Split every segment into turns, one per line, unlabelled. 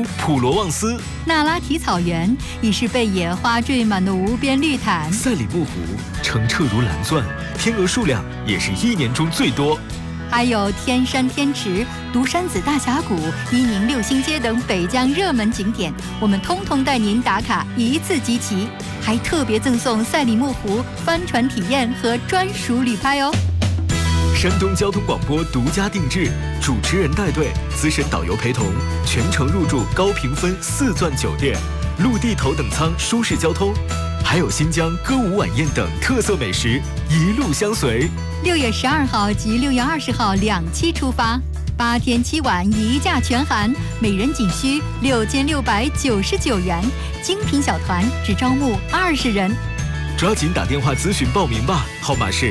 普罗旺斯，
那拉提草原已是被野花缀满的无边绿毯。
赛里木湖澄澈如蓝钻，天鹅数量也是1年中最多。
还有天山天池、独山子大峡谷、伊宁六星街等北疆热门景点，我们通通带您打卡一次集齐，还特别赠送赛里木湖帆船体验和专属旅拍哦。
山东交通广播独家定制，主持人带队，资深导游陪同，全程入住高评分4钻酒店，陆地头等舱舒适交通，还有新疆歌舞晚宴等特色美食，一路相随。
6月12号及6月20号2期出发，8天7晚1价全含，每人仅需6699元，精品小团只招募20人。
抓紧打电话咨询报名吧，号码是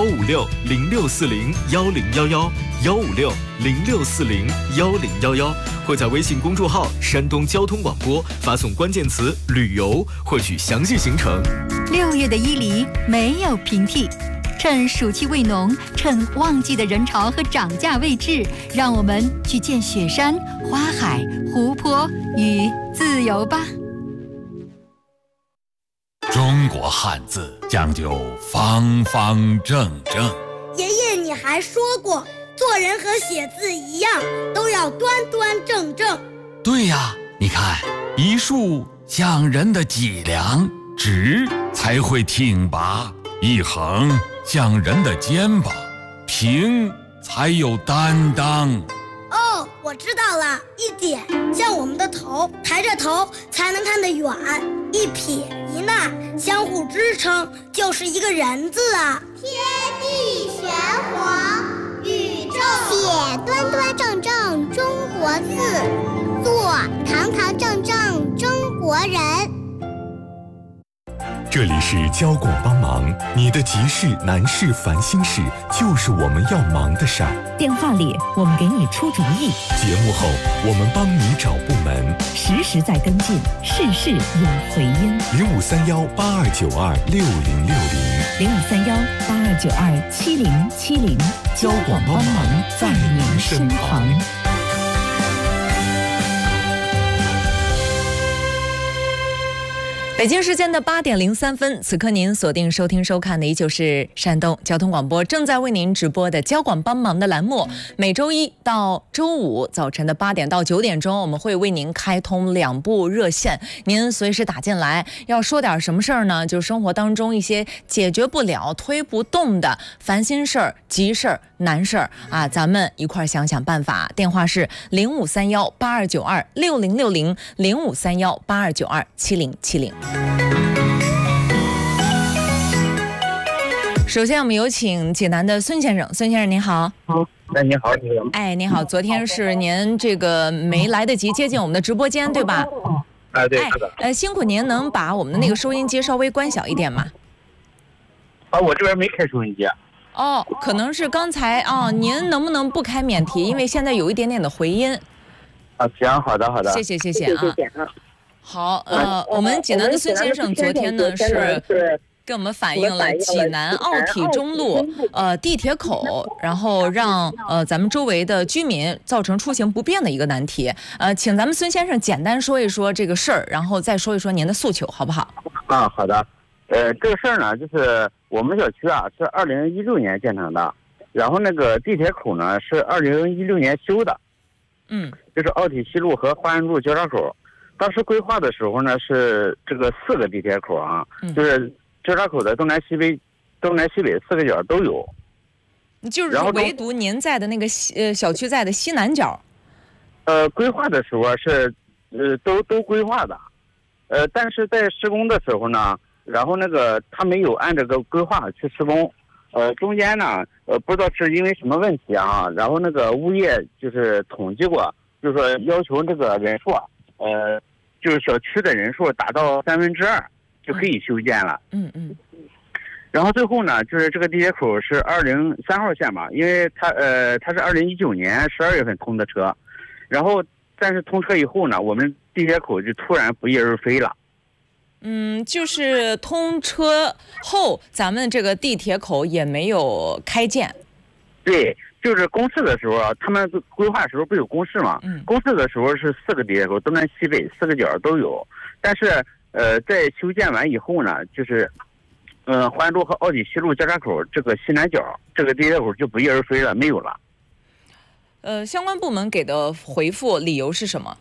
156-0640-1011，156-0640-1011，或在微信公众号山东交通广播发送关键词旅游，获取详细行程。
6月的伊犁没有平替，趁暑气未浓，趁旺季的人潮和涨价未至，让我们去见雪山、花海、湖泊与自由吧。
中国汉字讲究方方正正。
爷爷，你还说过，做人和写字一样，都要端端正正。
对呀，你看，一竖像人的脊梁，直才会挺拔；一横像人的肩膀，平才有担当。
哦，我知道了，一点像我们的头，抬着头才能看得远；一撇一捺相互支撑，就是一个人字啊。
天地玄黄，宇宙写端端正正中国字，做堂堂正正中国人。
这里是交广帮忙，你的急事难事烦心事就是我们要忙的事儿。
电话里我们给你出主意，
节目后我们帮你找部门，
实时在跟进，事事有回音。
053182926070，053182927070，交广帮忙在您身旁。
北京时间的8点03分，此刻您锁定收听收看的依旧是山东交通广播正在为您直播的交广帮忙的栏目。每周一到周五早晨的8点到9点钟，我们会为您开通2部热线，您随时打进来。要说点什么事儿呢？就是生活当中一些解决不了、推不动的烦心事儿、急事儿、难事儿啊，咱们一块儿想想办法。电话是0531826060，0531827070。首先我们有请济南的孙先生。孙先生您好。
哎，你好。
哎，您好，昨天是您这个没来得及接近我们的直播间对吧？
哎，对，是的。
辛苦您能把我们的那个收音机稍微关小一点吗？
啊，我这边没开收音机。
哦，可能是刚才您能不能不开免提？因为现在有一点点的回音。
啊，行，好的。
谢谢啊。好，我们济南的孙先生昨天呢是跟我们反映了济南奥体中路地铁口，然后让咱们周围的居民造成出行不便的一个难题。请咱们孙先生简单说一说这个事儿，然后再说一说您的诉求，好不好？
啊，好的。这个事儿呢，就是我们小区啊是2016年建成的，然后那个地铁口呢是2016年修的。就是奥体西路和花园路交叉口。当时规划的时候呢，是这个4个地铁口啊，就是交叉口的东南西北4个角都有。
就是唯独您在的那个小区在的西南角。
规划的时候是都规划的，但是在施工的时候呢，然后那个他没有按这个规划去施工，中间呢不知道是因为什么问题啊，然后那个物业就是统计过，就是说要求这个人数就是小区的人数达到2/3就可以修建了。然后最后呢，就是这个地铁口是203号线嘛，因为它是2019年12月份通的车，然后但是通车以后呢，我们地铁口就突然不翼而飞了。
就是通车后，咱们这个地铁口也没有开建。
对， 就是公示的时候啊，他们规划时候不有公示嘛？公示的时候是4个地铁口，东南西北4个角都有。但是在修建完以后呢，就是环路和奥体西路交叉口这个西南角这个地铁口就不翼而飞了，没有了。
相关部门给的回复理由是什么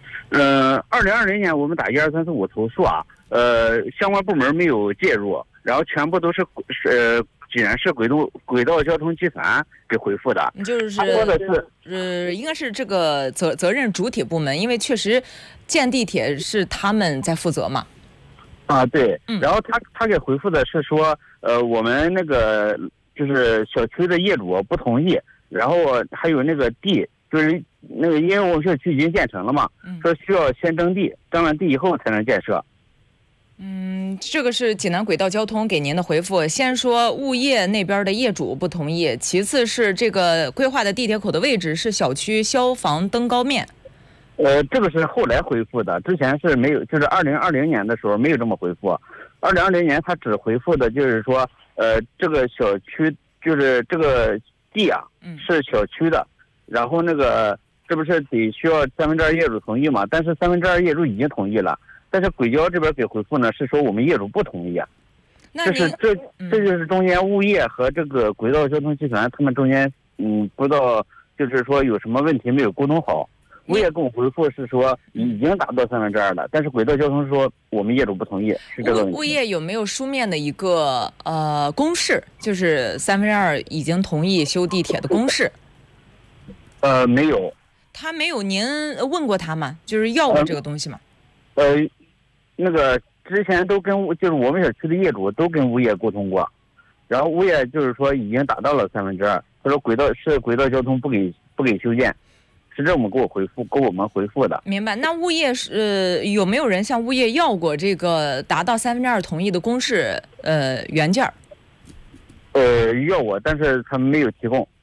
？2020年我们打12345投诉啊，相关部门没有介入，然后全部都是济南市轨道交通集团给回复的。
就是
说的是
应该是这个责任主体部门，因为确实建地铁是他们在负责嘛。
啊，对。然后他给回复的是说，我们那个就是小区的业主不同意，然后还有那个地，就是那个因为我们小区已经建成了嘛，说需要先征地，征完地以后才能建设。
这个是济南轨道交通给您的回复。先说物业那边的业主不同意，其次是这个规划的地铁口的位置是小区消防灯高面。
这个是后来回复的，之前是没有，就是2020年的时候没有这么回复。2020年他只回复的就是说，这个小区就是这个地啊，是小区的，然后那个这不是得需要2/3业主同意嘛？但是2/3业主已经同意了。但是轨交这边给回复呢，是说我们业主不同意啊。这就是中间物业和这个轨道交通集团他们中间不知道就是说有什么问题没有沟通好。物业跟我回复是说已经达到2/3了，但是轨道交通说我们业主不同意，是这个问题。
物业有没有书面的一个公示，就是2/3已经同意修地铁的公示？
没有。
他没有，您问过他吗？就是要过这个东西吗？
那个之前都跟就是我们小区的业主都跟物业沟通过，然后物业就是说已经达到了2/3，他说轨道交通不给修建，是这么给我们回复的。
明白。那物业是有没有人向物业要过这个达到2/3同意的公示原件？
要过，但是他们没有提供。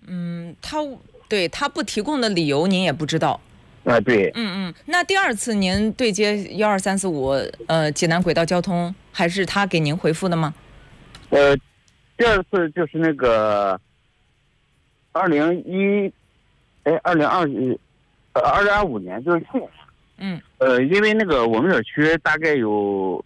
他不提供的理由您也不知道。
对。
那第二次您对接12345，济南轨道交通还是他给您回复的吗？
第二次就是那个2025年，就是去年。因为那个我们小区大概有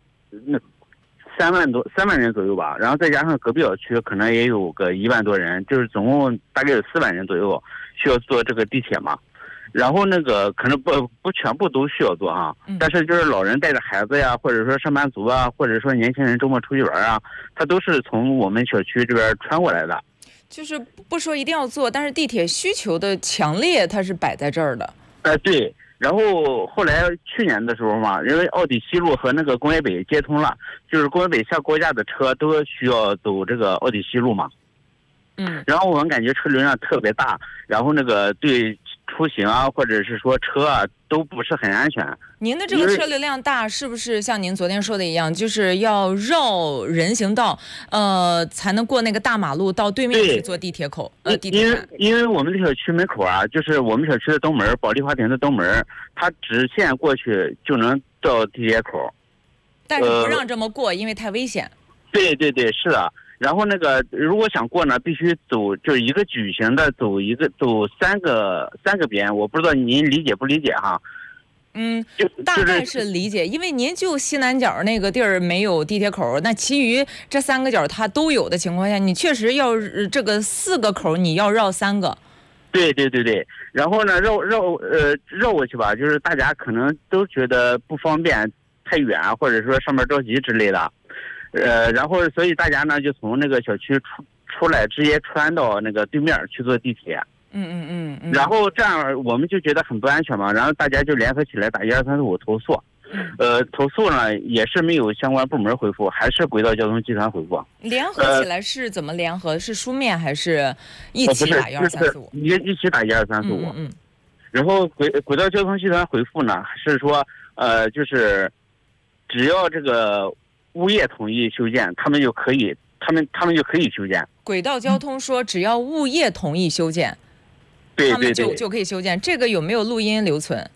3万人左右吧，然后再加上隔壁小区可能也有个1万多人，就是总共大概有4万人左右需要坐这个地铁嘛。然后那个可能不全部都需要做哈，但是就是老人带着孩子呀，或者说上班族啊，或者说年轻人周末出去玩啊，他都是从我们小区这边穿过来的。
就是不说一定要做，但是地铁需求的强烈，它是摆在这儿的。
对。然后后来去年的时候嘛，因为奥体西路和那个工业北接通了，就是工业北下高架的车都需要走这个奥体西路嘛。然后我们感觉车流量特别大，然后那个对出行啊，或者是说车啊，都不是很安全。
您的这个车流量大，是不是像您昨天说的一样，就是要绕人行道，才能过那个大马路到对面去坐地铁口？地铁站。
因为我们的小区门口啊，就是我们小区的东门，保利华庭的东门，它直线过去就能到地铁口。
但是不让这么过，因为太危险。
对，是的。然后那个如果想过呢，必须走就是一个矩形的走三个边，我不知道您理解不理解哈。
大概是理解，因为您就西南角那个地儿没有地铁口，那其余这3个角它都有的情况下，你确实要这个4个口你要绕3个。
对。然后呢，绕过去吧，就是大家可能都觉得不方便，太远，或者说上面着急之类的。然后所以大家呢就从那个小区出来，直接穿到那个对面去坐地铁。然后这样我们就觉得很不安全嘛，然后大家就联合起来打12345投诉。投诉呢也是没有相关部门回复，还是轨道交通集团回复。
联合起来是怎么联合？是书面还是一起打12345？
一起打12345。然后轨道交通集团回复呢是说，就是只要这个物业同意修建，他们就可以修建。轨
道交通说只要物业同意修建，他们就可以修建。这个有没有录音留存？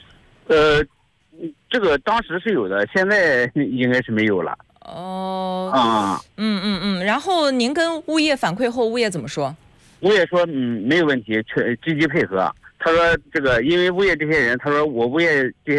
这个当时是有的，现在应该是没有了。
然后您跟物业反馈后，物业怎么说？
物业说没有问题，积极配合。他说这个因为物业这些人，他说我物业这些